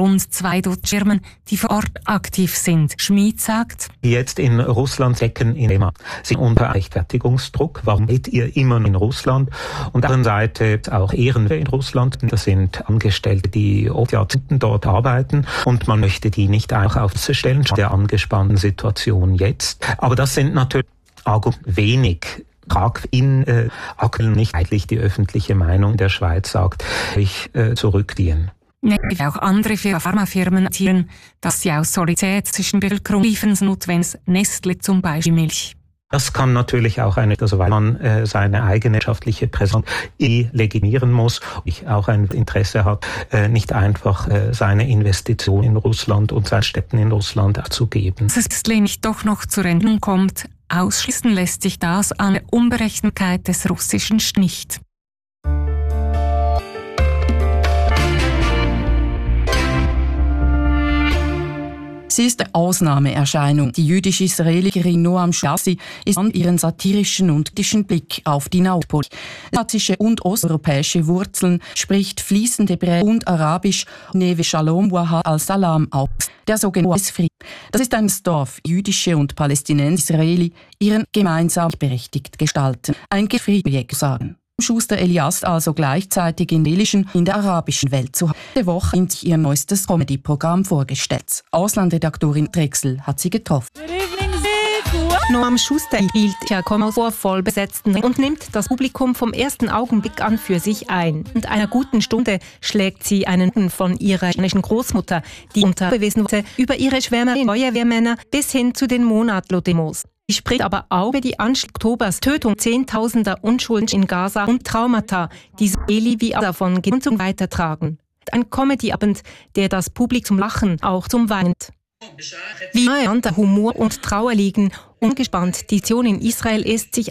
rund 2 Dutzend Firmen, die vor Ort aktiv sind. Schmid sagt: Die jetzt in Russland stecken in Thema. Sie sind unter Rechtfertigungsdruck. Warum seid ihr immer in Russland? Und auf der anderen Seite auch Ehrenwerte in Russland. Das sind Angestellte, die oft Jahrzehnten dort arbeiten. Und man möchte die nicht einfach auf diese Stellen der angespannten Situation jetzt. Aber das sind natürlich wenig aktuell nicht eigentlich die öffentliche Meinung der Schweiz sagt, zurückziehen. Auch andere Pharmafirmen zielen, dass sie aus Solidarität zwischen Bevölkerung liefern, notwendig Nestle zum Beispiel Milch. Das kann natürlich auch weil man seine eigene wirtschaftliche Präsenz legitimieren muss, auch ein Interesse hat, nicht einfach seine Investition in Russland und seinen Städten in Russland abzugeben. Dass es nicht doch noch zur Endung kommt, ausschließen lässt sich das an der Unberechenbarkeit des russischen nicht. Sie ist eine Ausnahmeerscheinung. Die jüdisch-israelikerin Noam Shasi ist an ihren satirischen und kritischen Blick auf die Nordpolitik. Asiatische und osteuropäische Wurzeln, spricht fließend Hebräisch und Arabisch, Neve Shalom Waha al-Salam aus. Der sogenannte Frieden. Das ist ein Dorf, jüdische und Palästinenser Israeli ihren gemeinsam berechtigt gestalten. Ein Friedensprojekt sagen. Schuster Elias also gleichzeitig in der arabischen Welt zu haben. Diese Woche hat sich ihr neuestes Comedy-Programm vorgestellt. Auslandredaktorin Drechsel hat sie getroffen. Noam Schuster hielt Jakob vor vollbesetzten und nimmt das Publikum vom ersten Augenblick an für sich ein. Und einer guten Stunde schlägt sie einen von ihrer iranischen Großmutter, die unterbewiesen wurde, über ihre Schwärmereien Feuerwehrmänner bis hin zu den Monatlo-Demos. Sie spricht aber auch über die Anschläge Oktobers, Tötung Zehntausender Unschuldiger in Gaza und Traumata, die so Eli wie auch davon und zum Weitertragen. Ein Comedy-Abend, der das Publikum zum Lachen auch zum Weinen. Wie nahe Humor und Trauer liegen, ungespannt die Situation in Israel ist, sich